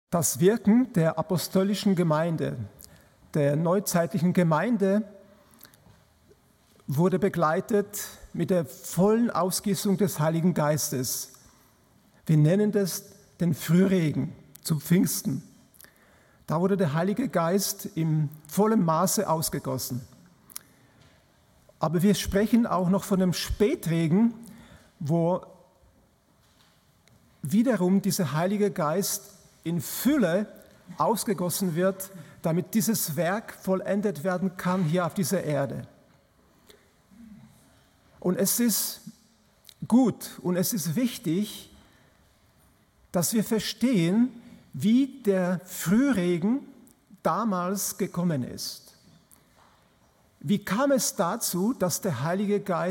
Das Wirken der apostolischen Gemeinde, der neuzeitlichen Gemeinde, wurde begleitet mit der vollen Ausgießung des Heiligen Geistes. Wir nennen das den Frühregen zu Pfingsten. Da wurde der Heilige Geist im vollen Maße ausgegossen. Aber wir sprechen auch noch von dem Spätregen, wo wiederum dieser Heilige Geist in Fülle ausgegossen wird, damit dieses Werk vollendet werden kann hier auf dieser Erde. Und es ist gut und es ist wichtig, dass wir verstehen, wie der Frühregen damals gekommen ist. Wie kam es dazu, dass der Heilige Geist